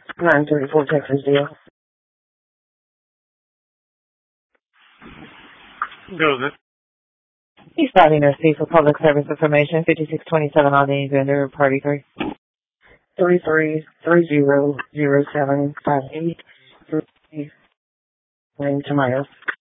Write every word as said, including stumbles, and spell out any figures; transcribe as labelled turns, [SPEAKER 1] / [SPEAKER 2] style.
[SPEAKER 1] nine thirty-four Texas Deal.
[SPEAKER 2] Go with it.
[SPEAKER 1] He's fighting a C for public service information, fifty-six twenty-seven on the vendor, party three. Three three three zero zero seven five eight three name Tamayo.